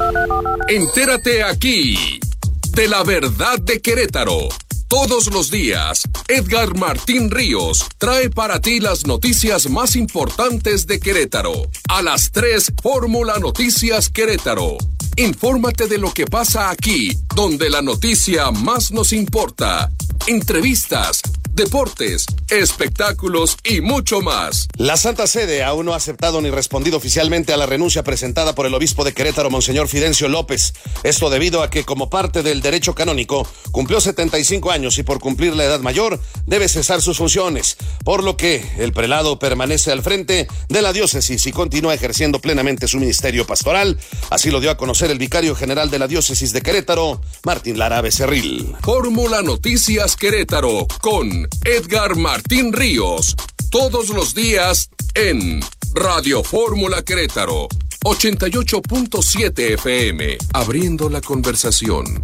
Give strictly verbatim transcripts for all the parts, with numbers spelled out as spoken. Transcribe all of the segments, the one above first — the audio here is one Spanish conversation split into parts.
Entérate aquí de la verdad de Querétaro. Todos los días, Edgar Martín Ríos trae para ti las noticias más importantes de Querétaro. A las tres, Fórmula Noticias Querétaro. Infórmate de lo que pasa aquí, donde la noticia más nos importa. Entrevistas, deportes, espectáculos y mucho más. La Santa Sede aún no ha aceptado ni respondido oficialmente a la renuncia presentada por el obispo de Querétaro, Monseñor Fidencio López. Esto debido a que, como parte del derecho canónico, cumplió setenta y cinco años y por cumplir la edad mayor debe cesar sus funciones, por lo que el prelado permanece al frente de la diócesis y continúa ejerciendo plenamente su ministerio pastoral. Así lo dio a conocer el vicario general de la diócesis de Querétaro, Martín Lara Becerril. Fórmula Noticias Querétaro con Edgar Martín Ríos, todos los días en Radio Fórmula Querétaro, ochenta y ocho punto siete F M, abriendo la conversación.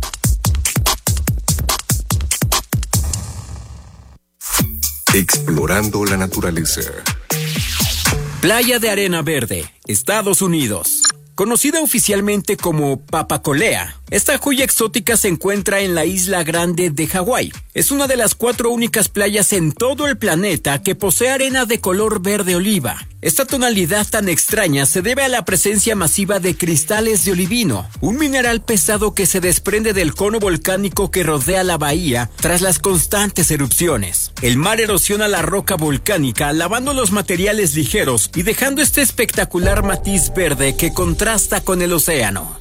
Explorando la naturaleza. Playa de Arena Verde, Estados Unidos. Conocida oficialmente como Papacolea, esta joya exótica se encuentra en la Isla Grande de Hawái. Es una de las cuatro únicas playas en todo el planeta que posee arena de color verde oliva. Esta tonalidad tan extraña se debe a la presencia masiva de cristales de olivino, un mineral pesado que se desprende del cono volcánico que rodea la bahía tras las constantes erupciones. El mar erosiona la roca volcánica, lavando los materiales ligeros y dejando este espectacular matiz verde que contrasta con el océano.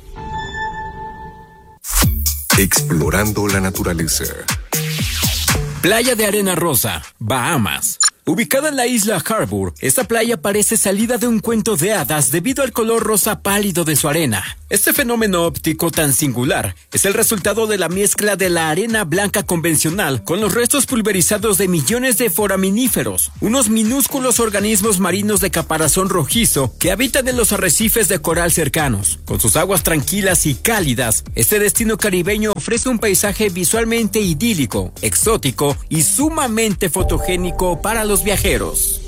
Explorando la naturaleza. Playa de Arena Rosa, Bahamas. Ubicada en la isla Harbour, esta playa parece salida de un cuento de hadas debido al color rosa pálido de su arena. Este fenómeno óptico tan singular es el resultado de la mezcla de la arena blanca convencional con los restos pulverizados de millones de foraminíferos, unos minúsculos organismos marinos de caparazón rojizo que habitan en los arrecifes de coral cercanos. Con sus aguas tranquilas y cálidas, este destino caribeño ofrece un paisaje visualmente idílico, exótico y sumamente fotogénico para los viajeros.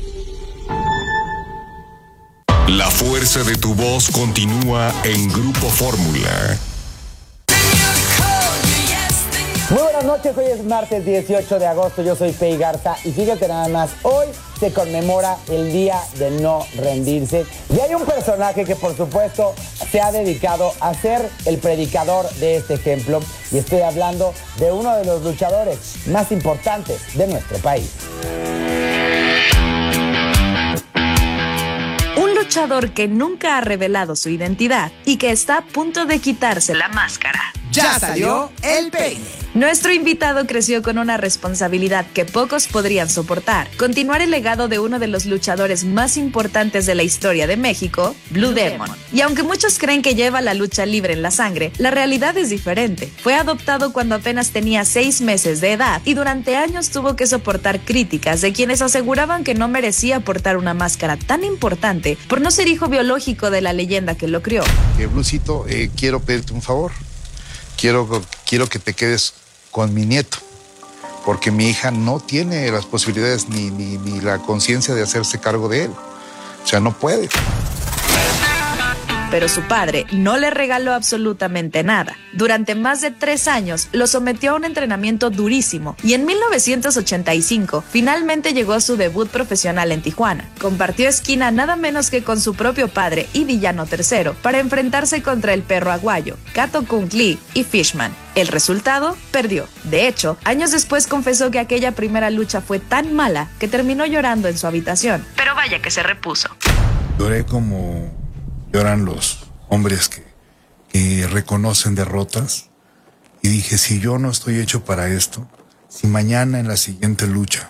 La fuerza de tu voz continúa en Grupo Fórmula. Muy buenas noches, hoy es martes dieciocho de agosto, yo soy Fey Garza y fíjate nada más, hoy se conmemora el día de no rendirse y hay un personaje que por supuesto se ha dedicado a ser el predicador de este ejemplo y estoy hablando de uno de los luchadores más importantes de nuestro país. Un luchador que nunca ha revelado su identidad y que está a punto de quitarse la máscara. Ya salió el peine. Nuestro invitado creció con una responsabilidad que pocos podrían soportar: continuar el legado de uno de los luchadores más importantes de la historia de México, Blue Demon. Y aunque muchos creen que lleva la lucha libre en la sangre, la realidad es diferente. Fue adoptado cuando apenas tenía seis meses de edad y durante años tuvo que soportar críticas de quienes aseguraban que no merecía portar una máscara tan importante por no ser hijo biológico de la leyenda que lo crió. Eh, Bluecito, eh, quiero pedirte un favor. Quiero, quiero que te quedes con mi nieto, porque mi hija no tiene las posibilidades ni, ni, ni la conciencia de hacerse cargo de él. O sea, no puede. Pero su padre no le regaló absolutamente nada. Durante más de tres años lo sometió a un entrenamiento durísimo y en mil novecientos ochenta y cinco finalmente llegó a su debut profesional en Tijuana. Compartió esquina nada menos que con su propio padre y villano tercero para enfrentarse contra el perro aguayo, Kato Kung Lee y Fishman. El resultado, perdió. De hecho, años después confesó que aquella primera lucha fue tan mala que terminó llorando en su habitación. Pero vaya que se repuso. Lloré como lloran los hombres que, que reconocen derrotas y dije, si yo no estoy hecho para esto, si mañana en la siguiente lucha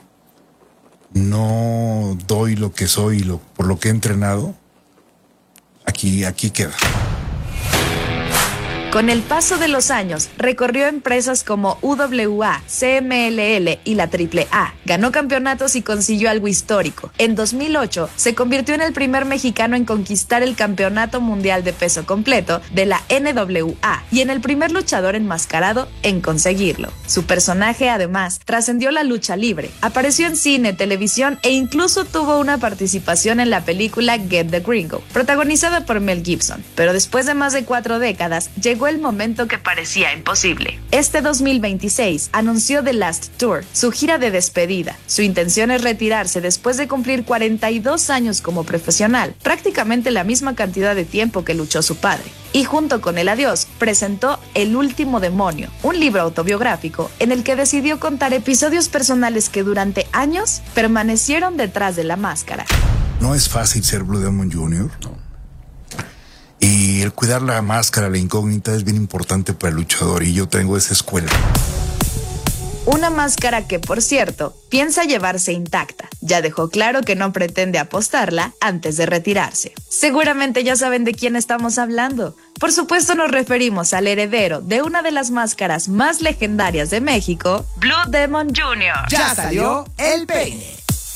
no doy lo que soy y lo, por lo que he entrenado, aquí, aquí queda. Con el paso de los años, recorrió empresas como U W A, C M L L y la Triple A. Ganó campeonatos y consiguió algo histórico. En dos mil ocho, se convirtió en el primer mexicano en conquistar el Campeonato Mundial de Peso Completo de la N W A y en el primer luchador enmascarado en conseguirlo. Su personaje, además, trascendió la lucha libre. Apareció en cine, televisión e incluso tuvo una participación en la película Get the Gringo, protagonizada por Mel Gibson. Pero después de más de cuatro décadas, llegó el momento que parecía imposible. Este dos mil veintiséis anunció The Last Tour, su gira de despedida. Su intención es retirarse después de cumplir cuarenta y dos años como profesional, prácticamente la misma cantidad de tiempo que luchó su padre. Y junto con el adiós, presentó El Último Demonio, un libro autobiográfico en el que decidió contar episodios personales que durante años permanecieron detrás de la máscara. No es fácil ser Blue Demon junior No. Y el cuidar la máscara, la incógnita, es bien importante para el luchador, y yo tengo esa escuela. Una máscara que, por cierto, piensa llevarse intacta. Ya dejó claro que no pretende apostarla antes de retirarse. Seguramente ya saben de quién estamos hablando. Por supuesto nos referimos al heredero de una de las máscaras más legendarias de México, Blue Demon junior Ya salió el peine.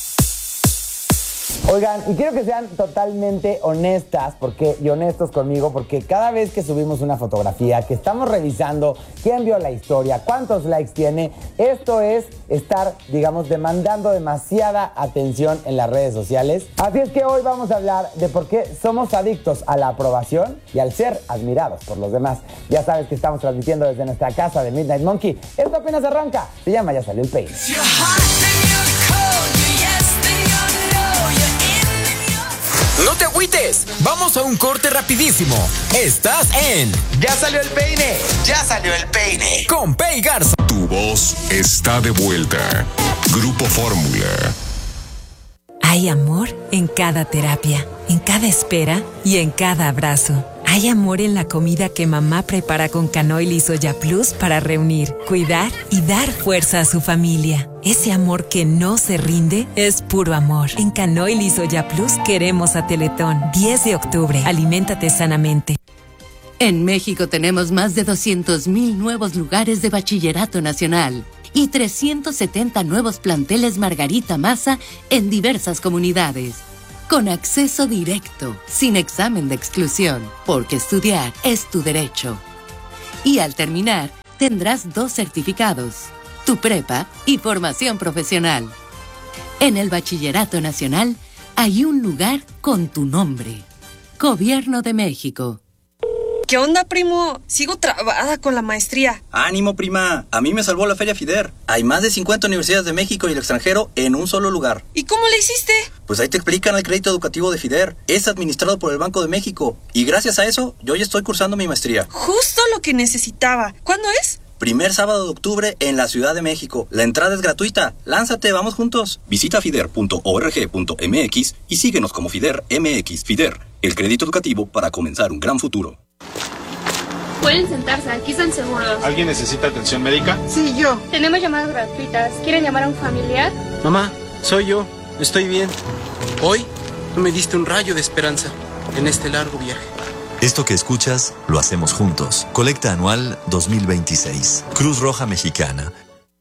Oigan, y quiero que sean totalmente honestas porque, y honestos conmigo, porque cada vez que subimos una fotografía, que estamos revisando quién vio la historia, cuántos likes tiene, esto es estar, digamos, demandando demasiada atención en las redes sociales. Así es que hoy vamos a hablar de por qué somos adictos a la aprobación y al ser admirados por los demás. Ya sabes que estamos transmitiendo desde nuestra casa de Midnight Monkey. Esto apenas arranca. Se llama Ya Salió el Peine. No te agüites, vamos a un corte rapidísimo. Estás en Ya Salió el Peine, ya salió el peine. Con Pei Garza. Tu voz está de vuelta. Grupo Fórmula. Hay amor en cada terapia, en cada espera y en cada abrazo. Hay amor en la comida que mamá prepara con Canoil y Soya Plus para reunir, cuidar y dar fuerza a su familia. Ese amor que no se rinde es puro amor. En Canoil y Soya Plus queremos a Teletón. diez de octubre. Aliméntate sanamente. En México tenemos más de doscientos mil nuevos lugares de bachillerato nacional y trescientos setenta nuevos planteles Margarita Maza en diversas comunidades. Con acceso directo, sin examen de exclusión, porque estudiar es tu derecho. Y al terminar, tendrás dos certificados, tu prepa y formación profesional. En el Bachillerato Nacional hay un lugar con tu nombre. Gobierno de México. ¿Qué onda, primo? Sigo trabada con la maestría. ¡Ánimo, prima! A mí me salvó la Feria FIDER. Hay más de cincuenta universidades de México y el extranjero en un solo lugar. ¿Y cómo le hiciste? Pues ahí te explican el crédito educativo de FIDER. Es administrado por el Banco de México. Y gracias a eso, yo ya estoy cursando mi maestría. Justo lo que necesitaba. ¿Cuándo es? Primer sábado de octubre en la Ciudad de México. La entrada es gratuita. Lánzate, vamos juntos. Visita fider punto org punto m x y síguenos como FIDER M X. FIDER, el crédito educativo para comenzar un gran futuro. Pueden sentarse, aquí están seguros. ¿Alguien necesita atención médica? Sí, yo. Tenemos llamadas gratuitas. ¿Quieren llamar a un familiar? Mamá, soy yo. Estoy bien. Hoy tú me diste un rayo de esperanza en este largo viaje. Esto que escuchas, lo hacemos juntos. Colecta anual dos mil veintiséis. Cruz Roja Mexicana.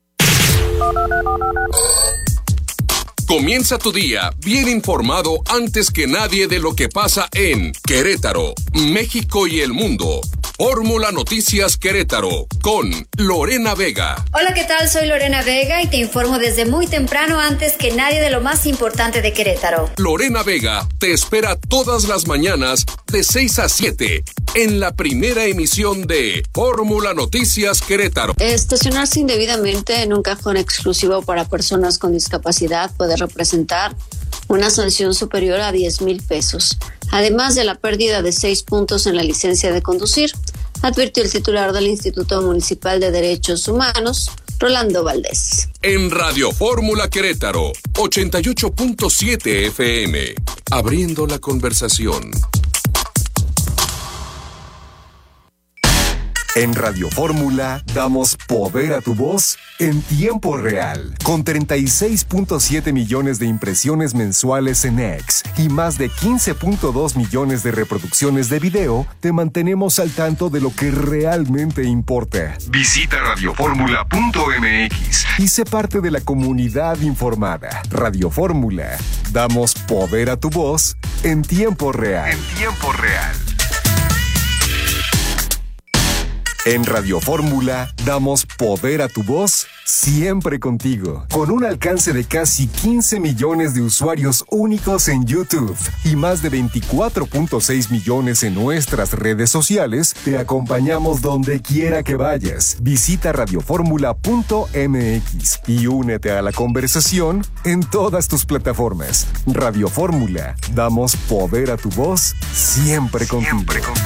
Comienza tu día bien informado antes que nadie de lo que pasa en Querétaro, México y el mundo. Fórmula Noticias Querétaro con Lorena Vega. Hola, ¿qué tal? Soy Lorena Vega y te informo desde muy temprano antes que nadie de lo más importante de Querétaro. Lorena Vega te espera todas las mañanas de seis a siete en la primera emisión de Fórmula Noticias Querétaro. Estacionarse indebidamente en un cajón exclusivo para personas con discapacidad puede representar una sanción superior a diez mil pesos, además de la pérdida de seis puntos en la licencia de conducir, advirtió el titular del Instituto Municipal de Derechos Humanos, Rolando Valdés. En Radio Fórmula Querétaro, ochenta y ocho punto siete F M, abriendo la conversación. En Radio Fórmula damos poder a tu voz en tiempo real. Con treinta y seis punto siete millones de impresiones mensuales en X y más de quince punto dos millones de reproducciones de video, te mantenemos al tanto de lo que realmente importa. Visita radio fórmula punto m x y sé parte de la comunidad informada. Radio Fórmula, damos poder a tu voz en tiempo real. En tiempo real. En Radio Fórmula, damos poder a tu voz siempre contigo. Con un alcance de casi quince millones de usuarios únicos en YouTube y más de veinticuatro punto seis millones en nuestras redes sociales, te acompañamos donde quiera que vayas. Visita radio fórmula punto m x y únete a la conversación en todas tus plataformas. Radio Fórmula, damos poder a tu voz siempre contigo. Siempre contigo.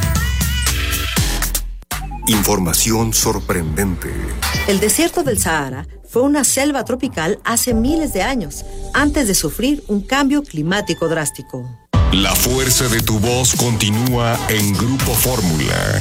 Información sorprendente. El desierto del Sahara fue una selva tropical hace miles de años, antes de sufrir un cambio climático drástico. La fuerza de tu voz continúa en Grupo Fórmula.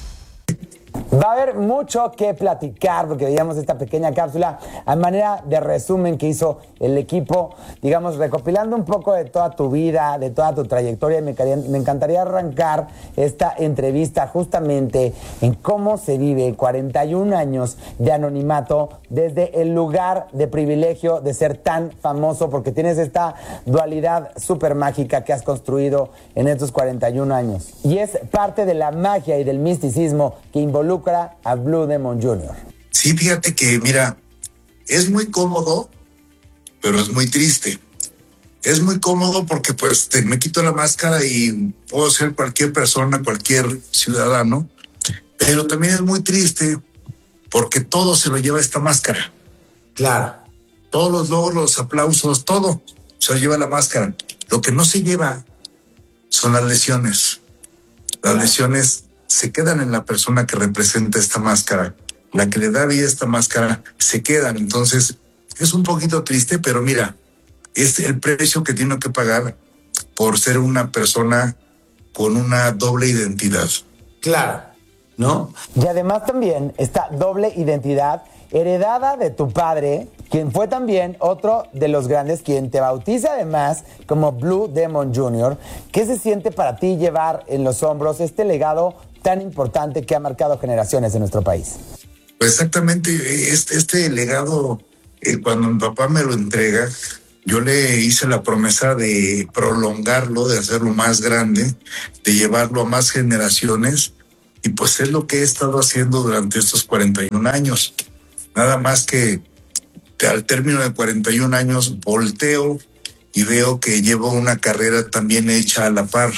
Va a haber mucho que platicar porque veíamos esta pequeña cápsula a manera de resumen que hizo el equipo, digamos, recopilando un poco de toda tu vida, de toda tu trayectoria. Me, me encantaría arrancar esta entrevista justamente en cómo se vive cuarenta y un años de anonimato desde el lugar de privilegio de ser tan famoso, porque tienes esta dualidad súper mágica que has construido en estos cuarenta y un años. Y es parte de la magia y del misticismo que involucra a Blue Demon junior Sí, fíjate que, mira, es muy cómodo, pero es muy triste. Es muy cómodo porque pues te, me quito la máscara y puedo ser cualquier persona, cualquier ciudadano, pero también es muy triste porque todo se lo lleva esta máscara. Claro. Todos los logros, los aplausos, todo se lo lleva la máscara. Lo que no se lleva son las lesiones. Las lesiones se quedan en la persona que representa esta máscara. La que le da vida a esta máscara se quedan. Entonces, es un poquito triste, pero mira, es el precio que tiene que pagar por ser una persona con una doble identidad. Claro, ¿no? Y además también esta doble identidad heredada de tu padre, quien fue también otro de los grandes, quien te bautiza además como Blue Demon junior ¿Qué se siente para ti llevar en los hombros este legado tan importante que ha marcado generaciones en nuestro país? Pues exactamente, este, este legado, eh, cuando mi papá me lo entrega, yo le hice la promesa de prolongarlo, de hacerlo más grande, de llevarlo a más generaciones, y pues es lo que he estado haciendo durante estos cuarenta y un años. Nada más que al término de cuarenta y un años volteo y veo que llevo una carrera también hecha a la par.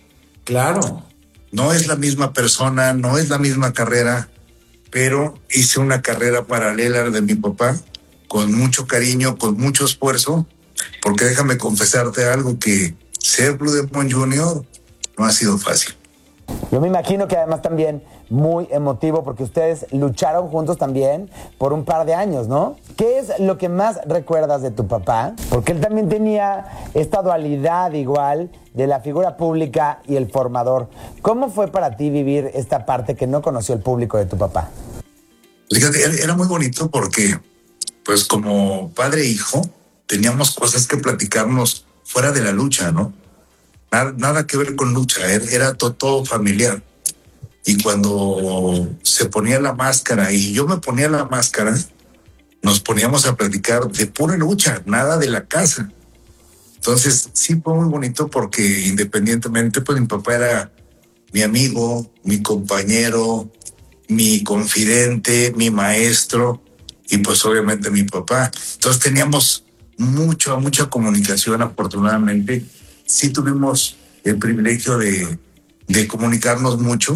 Claro. No es la misma persona, no es la misma carrera, pero hice una carrera paralela a la de mi papá, con mucho cariño, con mucho esfuerzo, porque déjame confesarte algo, que ser Blue Demon junior no ha sido fácil. Yo me imagino que además también muy emotivo porque ustedes lucharon juntos también por un par de años, ¿no? ¿Qué es lo que más recuerdas de tu papá? Porque él también tenía esta dualidad igual de la figura pública y el formador. ¿Cómo fue para ti vivir esta parte que no conoció el público de tu papá? Fíjate, era muy bonito porque, pues como padre e hijo, teníamos cosas que platicarnos fuera de la lucha, ¿no? Nada, nada que ver con lucha, era todo, todo familiar. Y cuando se ponía la máscara y yo me ponía la máscara, nos poníamos a platicar de pura lucha, nada de la casa. Entonces sí fue muy bonito porque independientemente, pues mi papá era mi amigo, mi compañero, mi confidente, mi maestro y pues obviamente mi papá. Entonces teníamos mucha, mucha comunicación, afortunadamente. Sí tuvimos el privilegio de, de comunicarnos mucho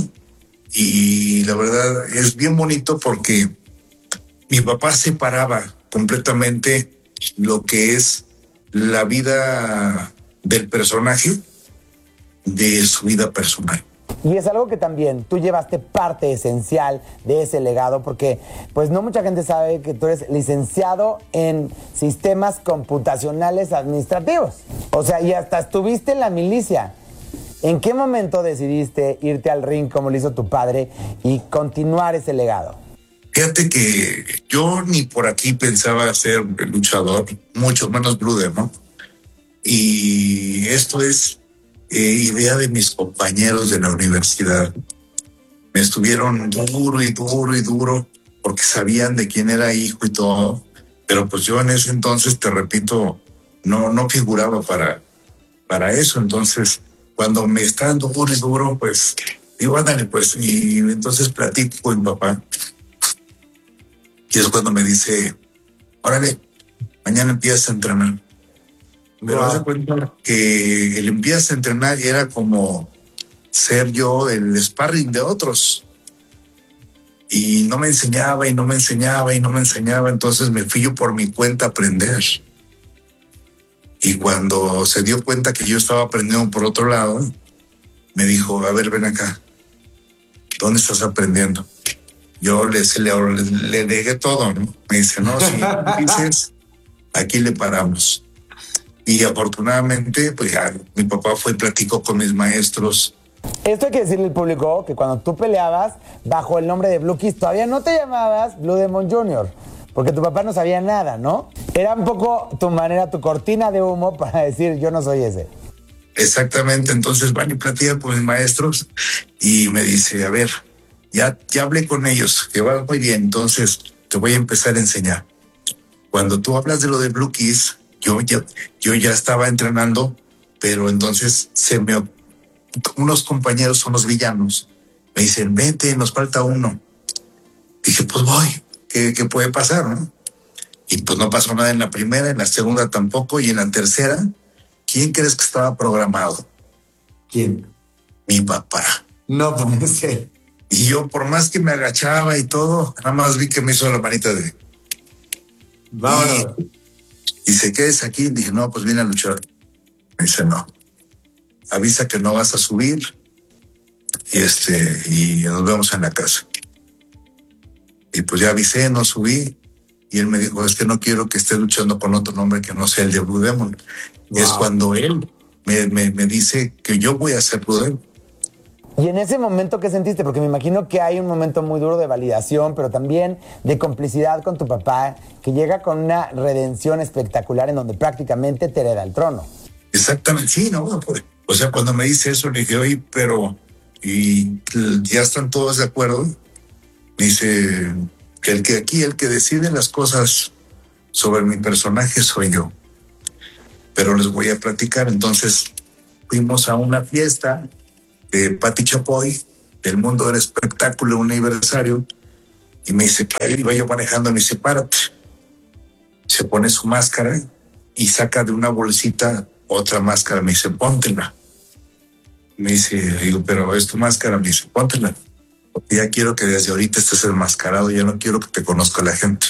y la verdad es bien bonito porque mi papá separaba completamente lo que es la vida del personaje de su vida personal. Y es algo que también tú llevaste parte esencial de ese legado, porque pues no mucha gente sabe que tú eres licenciado en sistemas computacionales administrativos. O sea, y hasta estuviste en la milicia. ¿En qué momento decidiste irte al ring como lo hizo tu padre y continuar ese legado? Fíjate que yo ni por aquí pensaba ser luchador, mucho menos Blue Demon. Y esto es eh, idea de mis compañeros de la universidad. Me estuvieron duro y duro y duro porque sabían de quién era hijo y todo. Pero pues yo en ese entonces, te repito, no, no figuraba para, para eso. Entonces, cuando me están duro y duro, pues digo, ándale, pues. Y entonces platico con mi papá. Y es cuando me dice, órale, mañana empiezas a entrenar. Pero haz de cuenta que el empiezas a entrenar era como ser yo el sparring de otros. Y no me enseñaba y no me enseñaba y no me enseñaba. Entonces me fui yo por mi cuenta a aprender. Y cuando se dio cuenta que yo estaba aprendiendo por otro lado, me dijo, a ver, ven acá. ¿Dónde estás aprendiendo? Yo le, le, le dejé todo, ¿no? Me dice, no, si dices, aquí le paramos. Y afortunadamente, pues ya mi papá fue y platicó con mis maestros. Esto hay que decirle al público que cuando tú peleabas bajo el nombre de Blue Kiss, todavía no te llamabas Blue Demon junior, porque tu papá no sabía nada, ¿no? Era un poco tu manera, tu cortina de humo para decir, yo no soy ese. Exactamente, entonces van y platican con mis maestros y me dice, a ver, ya, ya hablé con ellos, que va muy bien, entonces te voy a empezar a enseñar. Cuando tú hablas de lo de Blue Kiss, yo ya, yo ya estaba entrenando, pero entonces se me, unos compañeros son los villanos, me dicen, vente, nos falta uno. Dije, pues voy, ¿qué, qué puede pasar, no? Y pues no pasó nada en la primera, en la segunda tampoco, y en la tercera, ¿quién crees que estaba programado? ¿Quién? Mi papá. No puede ser. Y yo, por más que me agachaba y todo, nada más vi que me hizo la manita de... Vámonos. Y, y se quedes aquí. Y dije, no, pues viene a luchar. Me dice, no. Avisa que no vas a subir. Y este, y nos vemos en la casa. Y pues ya avisé, no subí. Y él me dijo, es que no quiero que esté luchando con otro nombre que no sea el de Blue Demon. Wow. Y es cuando él me, me, me dice que yo voy a ser Blue Demon. Y en ese momento, ¿qué sentiste? Porque me imagino que hay un momento muy duro de validación, pero también de complicidad con tu papá, que llega con una redención espectacular en donde prácticamente te hereda el trono. Exactamente, sí, ¿no? O sea, cuando me dice eso, le dije, oye, pero... Y ya están todos de acuerdo. Me dice que el que aquí, el que decide las cosas sobre mi personaje soy yo. Pero les voy a platicar. Entonces, fuimos a una fiesta de Pati Chapoy, del mundo del espectáculo, un aniversario, y me dice, iba yo manejando, me dice, párate. Se pone su máscara y saca de una bolsita otra máscara, me dice, póntela. Me dice, digo, pero es tu máscara, me dice, póntela. Ya quiero que desde ahorita estés enmascarado, ya no quiero que te conozca la gente.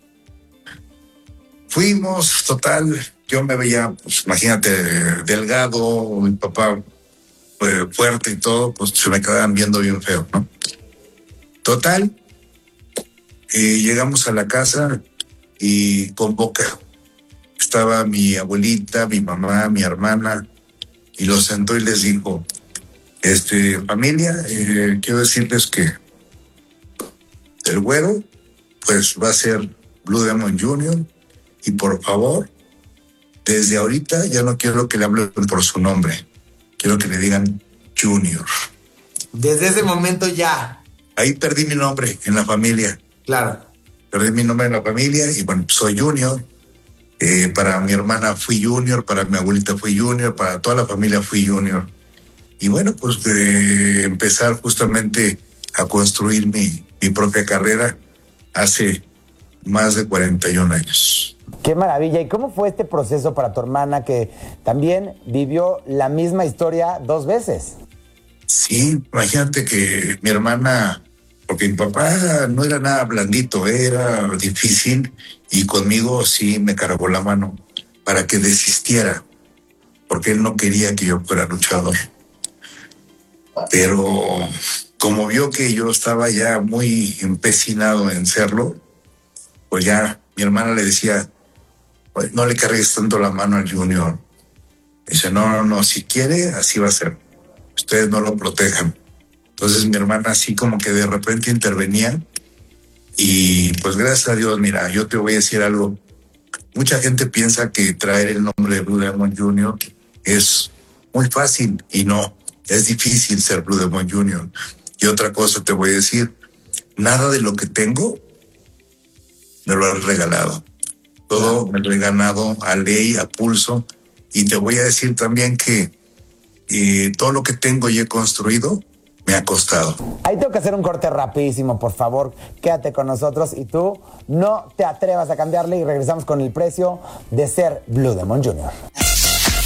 Fuimos, total, yo me veía, pues imagínate, delgado, mi papá eh, fuerte y todo, pues se me quedaban viendo bien feo, ¿no? Total, eh, llegamos a la casa y convoca. Estaba mi abuelita, mi mamá, mi hermana, y los sentó y les dijo, este, familia, eh, quiero decirles que el güero, pues va a ser Blue Demon junior, y por favor, desde ahorita ya no quiero que le hablen por su nombre, quiero que le digan Junior. Desde ese momento ya. Ahí perdí mi nombre en la familia. Claro. Perdí mi nombre en la familia y bueno, soy Junior. Eh, para mi hermana fui Junior, para mi abuelita fui Junior, para toda la familia fui Junior. Y bueno, pues de empezar justamente a construir mi, mi propia carrera hace más de cuarenta y un años. Qué maravilla. ¿Y cómo fue este proceso para tu hermana que también vivió la misma historia dos veces? Sí, imagínate que mi hermana, porque mi papá no era nada blandito, era difícil, y conmigo sí me cargó la mano para que desistiera, porque él no quería que yo fuera luchador. Pero como vio que yo estaba ya muy empecinado en serlo, pues ya mi hermana le decía, pues no le cargues tanto la mano al Junior. Dice, no, no, no, si quiere, así va a ser. ustedes no lo protejan. Entonces mi hermana así como que de repente intervenía y pues gracias a Dios, mira, yo te voy a decir algo. Mucha gente piensa que traer el nombre de Blue Demon junior es muy fácil y no, es difícil ser Blue Demon junior Y otra cosa te voy a decir, nada de lo que tengo me lo has regalado. Todo me lo he ganado a ley, a pulso. Y te voy a decir también que eh, todo lo que tengo y he construido me ha costado. Ahí tengo que hacer un corte rapidísimo, por favor. Quédate con nosotros y tú no te atrevas a cambiarle y regresamos con el precio de ser Blue Demon junior